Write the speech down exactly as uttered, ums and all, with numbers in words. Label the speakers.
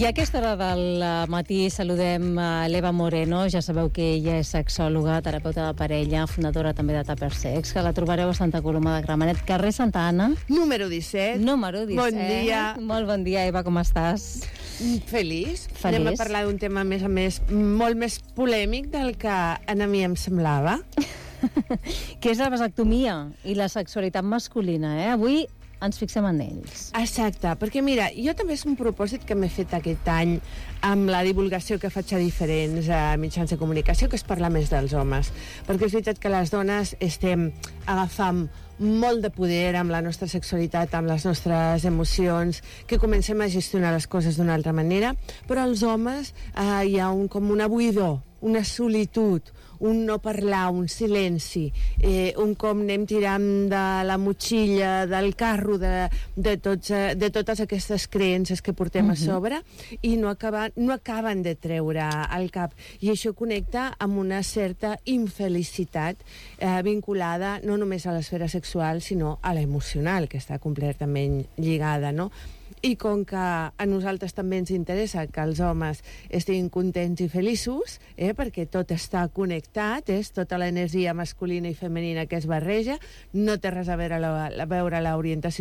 Speaker 1: I a aquesta hora del matí saludem a l'Eva Moreno. Ja sabeu que ella és sexòloga, terapeuta de parella, fundadora també de Tupper Sex, que la trobareu a Santa Coloma de Gramenet, carrer Santa Anna.
Speaker 2: Número disset.
Speaker 1: Número disset.
Speaker 2: Bon dia.
Speaker 1: Molt bon dia, Eva, com estàs?
Speaker 2: Feliç.
Speaker 1: Feliç.
Speaker 2: Anem a parlar d'un tema, a més a més, molt més polèmic del que a mi em semblava.
Speaker 1: Que és la vasectomia i la sexualitat masculina, eh? Avui ens fixem en ells.
Speaker 2: Exacte, perquè mira, jo també és un propòsit que m'he fet aquest any amb la divulgació que faig a diferents eh, mitjans de comunicació, que és parlar més dels homes. Perquè és veritat que les dones estem agafant molt de poder amb la nostra sexualitat, amb les nostres emocions, que comencem a gestionar les coses d'una altra manera, però als homes eh, hi ha un, com una buidor, una solitud, un no parlar, un silenci, eh, un com anem tirant de la motxilla, del carro, de, de, tots, de totes aquestes creences que portem uh-huh. a sobre, i no, acaba, no acaben de treure al cap. I això connecta amb una certa infelicitat eh, vinculada no només a l'esfera sexual, sinó a l'emocional, que està completament lligada, no? I com que a nosaltres també ens interessa que els homes estiguin contents i feliços, eh, perquè tot està connectat, és tota l'energia masculina i femenina que es barreja, no té res a veure la, a veure l'orientació